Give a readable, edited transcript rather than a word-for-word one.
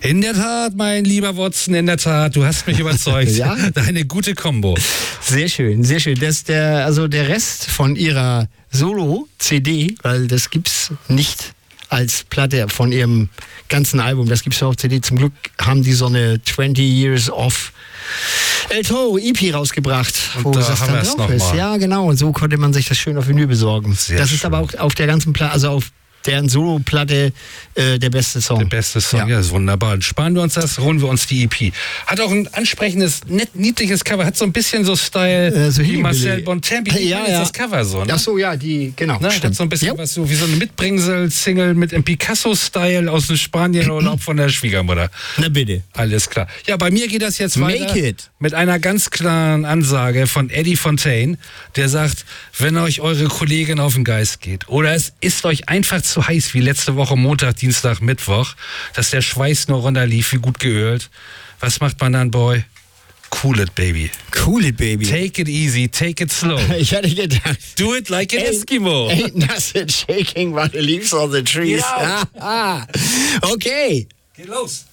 In der Tat, mein lieber Watson, in der Tat, du hast mich überzeugt. Ja? Eine gute Kombo. Sehr schön, sehr schön. Der Rest von ihrer Solo-CD, weil das gibt's nicht als Platte von ihrem ganzen Album, das gibt's nur auf CD. Zum Glück haben die so eine 20 Years of El Toro EP rausgebracht, wo das dann drauf ist. Ja, genau. Und so konnte man sich das schön auf Vinyl besorgen. Sehr das schön. ist aber auch auf der ganzen Platte, also auf deren Solo-Platte der beste Song. Der beste Song, ja, ist wunderbar. Dann sparen wir uns das, holen wir uns die EP. Hat auch ein ansprechendes, niedliches Cover, hat so ein bisschen so Style so wie Marcel Bontempi. Ja, ist das Cover so, ne? Ach so, ja, genau. Stimmt. Hat so ein bisschen was so wie so eine Mitbringsel-Single mit einem Picasso-Style aus dem Spanienurlaub von der Schwiegermutter. Na bitte. Alles klar. Ja, bei mir geht das jetzt weiter Make it. mit einer ganz klaren Ansage von Eddie Fontaine, der sagt, wenn euch eure Kollegin auf den Geist geht oder es ist euch einfach zu heiß wie letzte Woche Montag, Dienstag, Mittwoch, dass der Schweiß nur runterlief, wie gut geölt. Was macht man dann, Boy? Cool it, baby. Cool it, baby. Take it easy, take it slow. Ich hatte gedacht, Do it like an Eskimo. Ain't nothing shaking but the leaves on the trees. Genau. Okay. Geht los.